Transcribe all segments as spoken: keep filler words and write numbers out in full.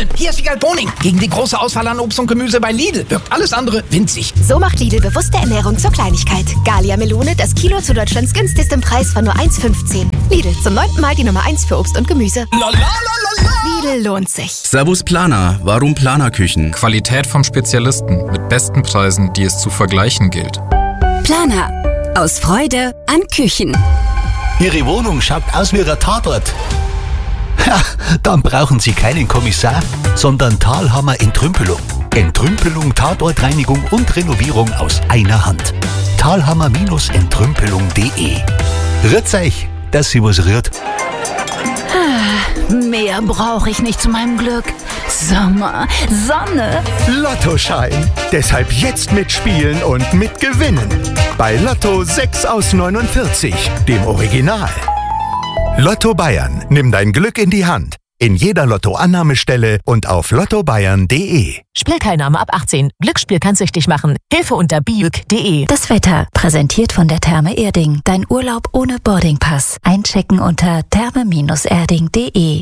Willen, hier ist Wiegald Boning. Gegen die große Auswahl an Obst und Gemüse bei Lidl wirkt alles andere winzig. So macht Lidl bewusste Ernährung zur Kleinigkeit. Gallia Melone, das Kilo zu Deutschlands günstigstem Preis von nur eins fünfzehn. Lidl, zum neunten Mal die Nummer eins für Obst und Gemüse. Lidl lohnt sich. Servus Planer, warum Planerküchen? Qualität vom Spezialisten mit besten Preisen, die es zu vergleichen gilt. Planer. Aus Freude an Küchen. Ihre Wohnung schaut aus wie ein Tatort. Ja, dann brauchen Sie keinen Kommissar, sondern Thalhammer Entrümpelung. Entrümpelung, Tatortreinigung und Renovierung aus einer Hand. Thalhammer Entrümpelung punkt de. Rührt's euch, dass Sie was rührt. Ah, mehr brauche ich nicht zu meinem Glück. Sommer, Sonne. Lottoschein. Deshalb jetzt mitspielen und mitgewinnen. Bei Lotto sechs aus neunundvierzig, dem Original. Lotto Bayern, nimm dein Glück in die Hand. In jeder Lotto-Annahmestelle und auf lotto bayern punkt de. Spielteilnahme ab achtzehn. Glücksspiel kann süchtig machen. Hilfe unter biuk punkt de. Das Wetter, präsentiert von der Therme Erding. Dein Urlaub ohne Boardingpass. Einchecken unter therme erding punkt de.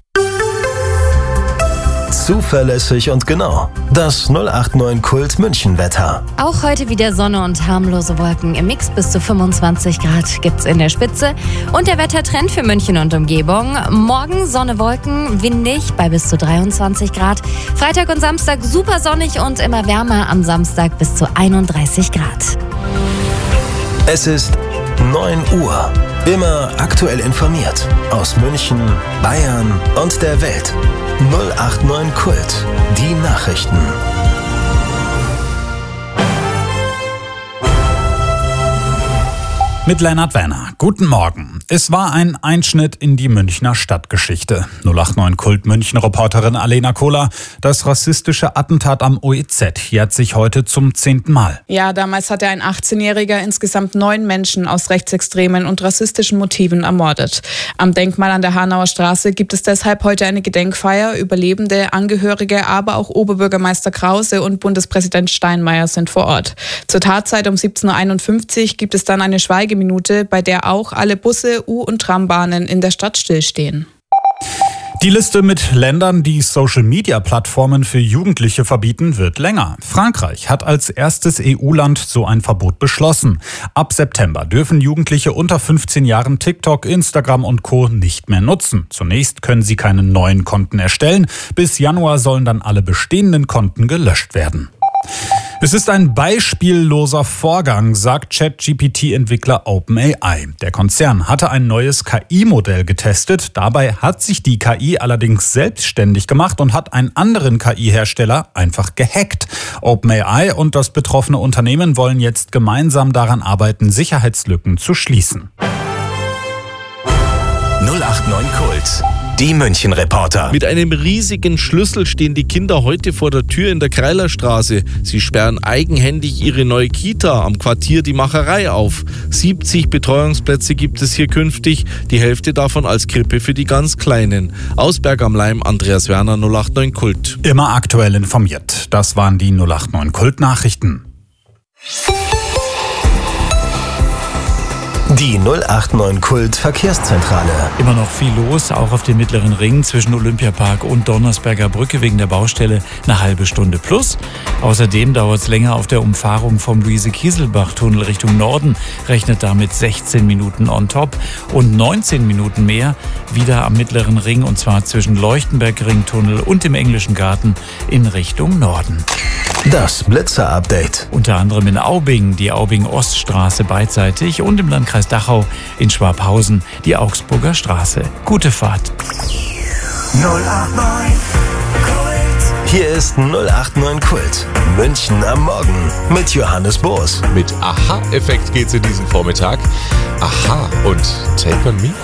Zuverlässig und genau. Das null acht neun Kult München Wetter. Auch heute wieder Sonne und harmlose Wolken. Im Mix bis zu fünfundzwanzig Grad gibt's in der Spitze. Und der Wettertrend für München und Umgebung. Morgen Sonne, Wolken, windig bei bis zu dreiundzwanzig Grad. Freitag und Samstag super sonnig und immer wärmer. Am Samstag bis zu einunddreißig Grad. Es ist neun Uhr. Immer aktuell informiert. Aus München, Bayern und der Welt. null acht neun Kult. Die Nachrichten. Mit Lennart Werner. Guten Morgen. Es war ein Einschnitt in die Münchner Stadtgeschichte. null acht neun Kult München-Reporterin Alena Kohler. Das rassistische Attentat am O E Z jährt sich heute zum zehnten Mal. Ja, damals hatte ein achtzehnjähriger insgesamt neun Menschen aus rechtsextremen und rassistischen Motiven ermordet. Am Denkmal an der Hanauer Straße gibt es deshalb heute eine Gedenkfeier. Überlebende, Angehörige, aber auch Oberbürgermeister Krause und Bundespräsident Steinmeier sind vor Ort. Zur Tatzeit um siebzehn Uhr einundfünfzig gibt es dann eine Schweigeminute, bei der auch alle Busse, U- und Trambahnen in der Stadt stillstehen. Die Liste mit Ländern, die Social-Media-Plattformen für Jugendliche verbieten, wird länger. Frankreich hat als erstes E U-Land so ein Verbot beschlossen. Ab September dürfen Jugendliche unter fünfzehn Jahren TikTok, Instagram und Co. nicht mehr nutzen. Zunächst können sie keine neuen Konten erstellen. Bis Januar sollen dann alle bestehenden Konten gelöscht werden. Es ist ein beispielloser Vorgang, sagt ChatGPT-Entwickler OpenAI. Der Konzern hatte ein neues K I-Modell getestet. Dabei hat sich die K I allerdings selbstständig gemacht und hat einen anderen K I-Hersteller einfach gehackt. OpenAI und das betroffene Unternehmen wollen jetzt gemeinsam daran arbeiten, Sicherheitslücken zu schließen. null acht neun Kult. Die München-Reporter. Mit einem riesigen Schlüssel stehen die Kinder heute vor der Tür in der Kreilerstraße. Sie sperren eigenhändig ihre neue Kita am Quartier Die Macherei auf. siebzig Betreuungsplätze gibt es hier künftig, die Hälfte davon als Krippe für die ganz Kleinen. Aus Berg am Laim, Andreas Werner, null acht neun Kult. Immer aktuell informiert. Das waren die null acht neun Kult-Nachrichten. Die null acht neun Kult Verkehrszentrale. Immer noch viel los, auch auf dem Mittleren Ring zwischen Olympiapark und Donnersberger Brücke wegen der Baustelle eine halbe Stunde plus. Außerdem dauert es länger auf der Umfahrung vom Luise-Kieselbach-Tunnel Richtung Norden, rechnet damit sechzehn Minuten on top und neunzehn Minuten mehr wieder am Mittleren Ring, und zwar zwischen Leuchtenberg-Ringtunnel und dem Englischen Garten in Richtung Norden. Das Blitzer-Update. Unter anderem in Aubing, die Aubing-Oststraße beidseitig, und im Landkreis Dachau in Schwabhausen die Augsburger Straße. Gute Fahrt. null acht neun Kult. Hier ist null acht neun Kult. München am Morgen mit Johannes Boos. Mit Aha-Effekt geht's in diesen Vormittag. Aha und Take on Me.